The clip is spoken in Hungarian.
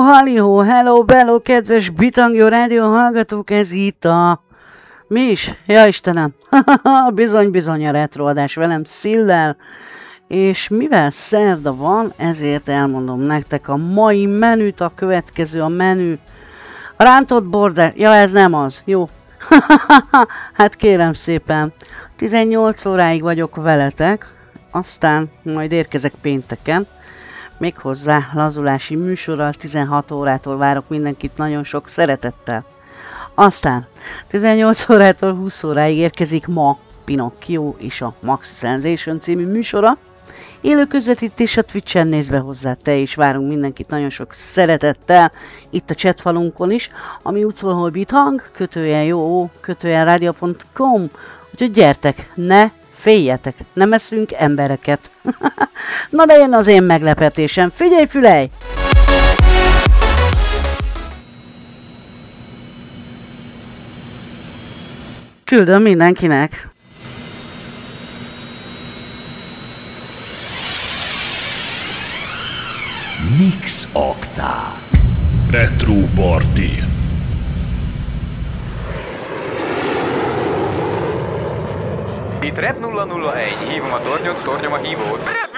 halihó, hello, bello, kedves Bitangjó rádió hallgatók, ez itt a... Mi is? Ja Istenem, bizony a retroadás velem Szillel, és mivel szerda van, ezért elmondom nektek a mai menüt, a következő a menü. Rántott border, ja ez nem az, jó. Hát kérem szépen, 18 óráig vagyok veletek, aztán majd érkezek pénteken, méghozzá lazulási műsorral, 16 órától várok mindenkit nagyon sok szeretettel. Aztán 18 órától 20 óráig érkezik ma Pinocchio és a Maxi Sensation című műsora. Élő közvetítés a Twitch-en, nézve hozzá te is, várunk mindenkit nagyon sok szeretettel, itt a chatfalunkon is, ami úgy szól, hogy bithang, _jó, _rádio.com, úgyhogy gyertek, ne féljetek, nem eszünk embereket. Na de jön az én meglepetésem, figyelj fülej! Küldöm mindenkinek! Mix Akták Retro Party. Itt Rep 001, hívom a tornyot, tornyom a hívót. Rep